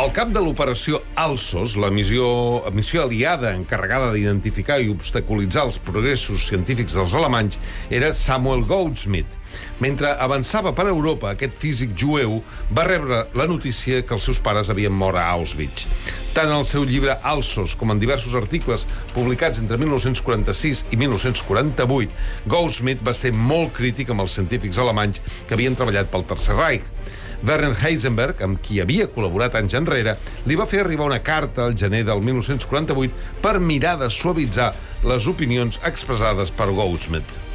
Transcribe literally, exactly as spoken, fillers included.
El cap de l'operació Alsos, la missió, missió aliada encarregada d'identificar i obstaculitzar els progressos científics dels alemanys, era Samuel Goudsmit. Mentre avançava per Europa, aquest físic jueu va rebre la notícia que els seus pares havien mort a Auschwitz. Tant en el seu llibre Alsos com en diversos articles publicats entre mil nou-cents quaranta-sis i mil nou-cents quaranta-vuit, Goudsmit va ser molt crític amb els científics alemanys que havien treballat pel Tercer Reich. Werner Heisenberg, amb qui havia col·laborat anys enrere, li va fer arribar una carta al gener del mil nou-cents quaranta-vuit per mirar de suavitzar les opinions expressades per Goudsmit.